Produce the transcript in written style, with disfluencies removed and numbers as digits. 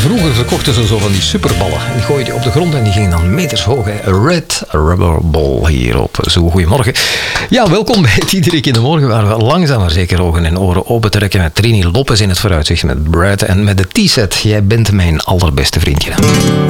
Vroeger verkochten ze zo van die superballen. Die gooide je op de grond en die gingen dan meters hoog. Hè. Red Rubber Ball hier op Zo Goedemorgen. Ja, welkom bij het Iedere in de Morgen, waar we langzaam maar zeker ogen en oren open trekken met Trini Lopez in het vooruitzicht met Brad en met de T-set. Jij bent mijn allerbeste vriendje.